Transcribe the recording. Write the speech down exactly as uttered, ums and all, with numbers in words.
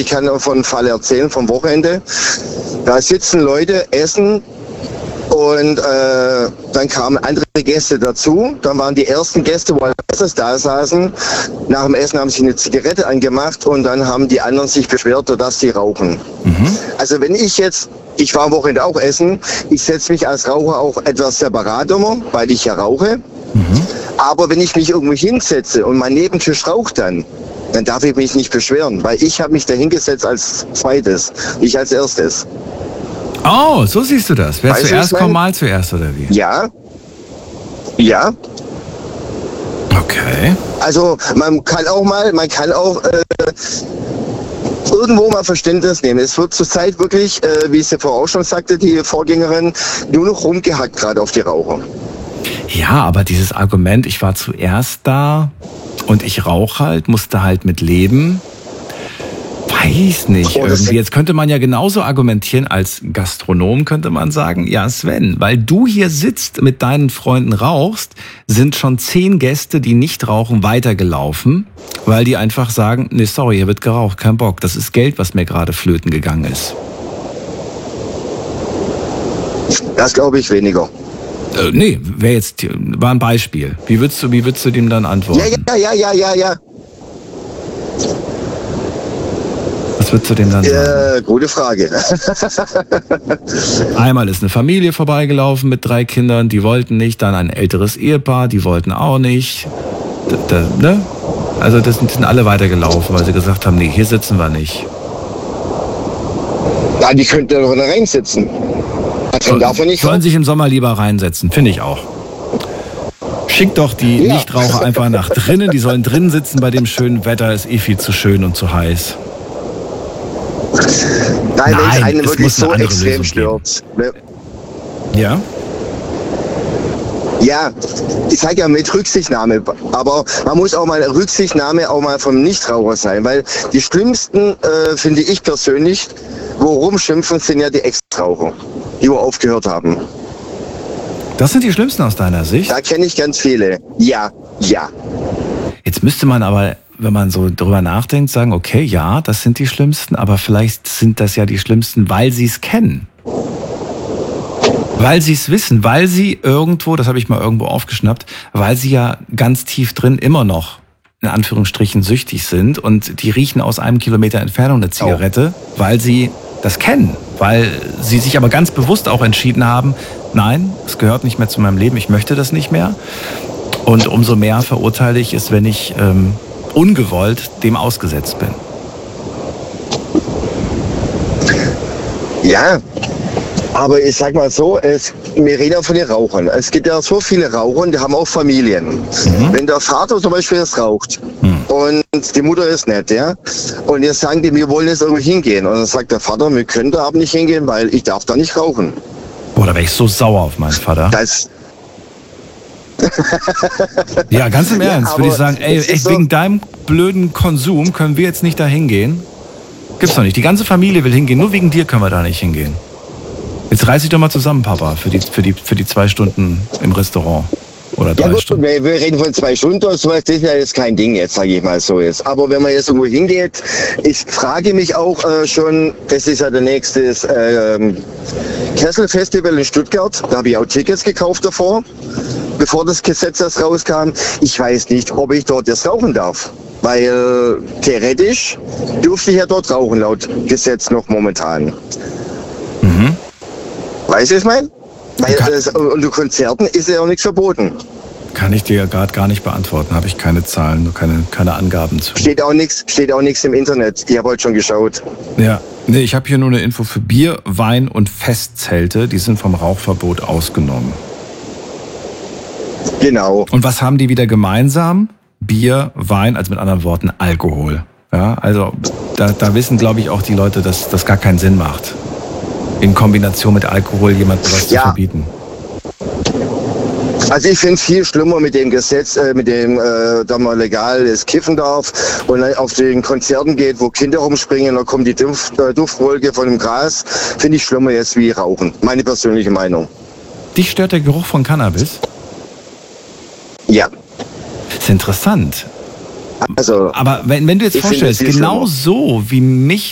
ich kann von einem Fall erzählen vom Wochenende. Da sitzen Leute, essen und äh, dann kamen andere Gäste dazu. Dann waren die ersten Gäste, wo als erstes da saßen. Nach dem Essen haben sie eine Zigarette angemacht und dann haben die anderen sich beschwert, dass sie rauchen. Mhm. Also wenn ich jetzt, ich war am Wochenende auch essen, ich setze mich als Raucher auch etwas separat immer, weil ich ja rauche. Mhm. Aber wenn ich mich irgendwo hinsetze und mein Nebentisch raucht dann, dann darf ich mich nicht beschweren, weil ich habe mich da hingesetzt als zweites, nicht als erstes. Oh, so siehst du das. Wer weißt zuerst kommt, mal zuerst, oder wie? Ja. Ja. Okay. Also man kann auch mal, man kann auch äh, irgendwo mal Verständnis nehmen. Es wird zurzeit wirklich, äh, wie es ja vorher auch schon sagte, die Vorgängerin, nur noch rumgehackt gerade auf die Raucher. Ja, aber dieses Argument, ich war zuerst da und ich rauche halt, musste halt mit leben, weiß nicht oh, irgendwie. Jetzt könnte man ja genauso argumentieren, als Gastronom könnte man sagen, ja Sven, weil du hier sitzt, mit deinen Freunden rauchst, sind schon zehn Gäste, die nicht rauchen, weitergelaufen, weil die einfach sagen, nee, sorry, hier wird geraucht, kein Bock, das ist Geld, was mir gerade flöten gegangen ist. Das glaube ich weniger. Äh, nee, wäre jetzt, war ein Beispiel. Wie würdest du, wie würdest du dem dann antworten? Ja, ja, ja, ja, ja, ja. Was würdest du dem dann sagen? Äh, gute Frage. Einmal ist eine Familie vorbeigelaufen mit drei Kindern, die wollten nicht. Dann ein älteres Ehepaar, die wollten auch nicht. Da, da, ne? Also das sind, sind alle weitergelaufen, weil sie gesagt haben, nee, hier sitzen wir nicht. Ja, die könnten doch da reinsitzen. So, sollen sich im Sommer lieber reinsetzen, finde ich auch. Schickt doch die ja. Nichtraucher einfach nach drinnen, die sollen drinnen sitzen bei dem schönen Wetter, ist eh viel zu schön und zu heiß. Nein, wenn es einen wirklich so extrem stört. Ja? Ja, ich sage ja mit Rücksichtnahme, aber man muss auch mal Rücksichtnahme auch mal vom Nichtraucher sein, weil die schlimmsten, äh, finde ich persönlich, wo rumschimpfen, sind ja die Ex-Raucher, die wo aufgehört haben. Das sind die schlimmsten aus deiner Sicht? Da kenne ich ganz viele. Ja, ja. Jetzt müsste man aber, wenn man so drüber nachdenkt, sagen, okay, ja, das sind die schlimmsten, aber vielleicht sind das ja die schlimmsten, weil sie es kennen. Weil sie es wissen, weil sie irgendwo, das habe ich mal irgendwo aufgeschnappt, weil sie ja ganz tief drin immer noch, in Anführungsstrichen, süchtig sind und die riechen aus einem Kilometer Entfernung eine Zigarette, oh. weil sie das kennen, weil sie sich aber ganz bewusst auch entschieden haben, nein, es gehört nicht mehr zu meinem Leben, ich möchte das nicht mehr. Und umso mehr verurteile ich es, wenn ich ähm, ungewollt dem ausgesetzt bin. Ja, aber ich sag mal so, es, wir reden ja von den Rauchern. Es gibt ja so viele Raucher, die haben auch Familien. Mhm. Wenn der Vater zum Beispiel jetzt raucht mhm. und die Mutter ist nett, ja, und jetzt sagen die, wir wollen jetzt irgendwo hingehen. Und dann sagt der Vater, wir können da aber nicht hingehen, weil ich darf da nicht rauchen. Boah, da wäre ich so sauer auf meinen Vater. Das ja, ganz im Ernst, ja, würde ich sagen, ey, echt, so wegen deinem blöden Konsum können wir jetzt nicht da hingehen. Gibt's doch nicht. Die ganze Familie will hingehen, nur wegen dir können wir da nicht hingehen. Jetzt reiß dich doch mal zusammen, Papa, für die, für die, für die zwei Stunden im Restaurant. Oder drei ja gut, Stunden. Wir, wir reden von zwei Stunden, das ist ja jetzt kein Ding jetzt, sage ich mal so jetzt. Aber wenn man jetzt irgendwo hingeht, ich frage mich auch äh, schon, das ist ja der nächste äh, Kessel-Festival in Stuttgart, da habe ich auch Tickets gekauft davor, bevor das Gesetz erst rauskam. Ich weiß nicht, ob ich dort jetzt rauchen darf, weil äh, theoretisch dürfte ich ja dort rauchen, laut Gesetz noch momentan. Mhm. Weißt du, was ich meine? Weil das, unter Konzerten ist ja auch nichts verboten. Kann ich dir ja gerade gar nicht beantworten, habe ich keine Zahlen, nur keine, keine Angaben zu. Steht auch nichts, steht auch nichts im Internet. Ich habe heute schon geschaut. Ja, nee, ich habe hier nur eine Info für Bier, Wein und Festzelte, die sind vom Rauchverbot ausgenommen. Genau. Und was haben die wieder gemeinsam? Bier, Wein, also mit anderen Worten Alkohol. Ja, also da, da wissen, glaube ich, auch die Leute, dass das gar keinen Sinn macht, in Kombination mit Alkohol jemandem was ja. zu verbieten. Also ich finde es viel schlimmer mit dem Gesetz, äh, mit dem, äh, da man legal das kiffen darf und dann auf den Konzerten geht, wo Kinder rumspringen, da kommt die Duft, äh, Duftwolke von dem Gras. Finde ich schlimmer jetzt wie Rauchen. Meine persönliche Meinung. Dich stört der Geruch von Cannabis? Ja. Das ist interessant. Also, aber wenn, wenn du jetzt vorstellst, genau so wie mich